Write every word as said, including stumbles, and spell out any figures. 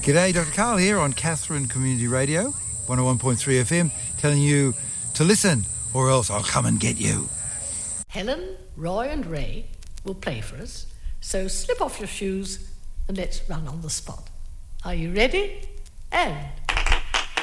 G'day, Doctor Karl here on Katherine Community Radio, one oh one point three F M, telling you to listen or else I'll come and get you. Helen, Roy and Ray will play for us, so slip off your shoes and let's run on the spot. Are you ready? And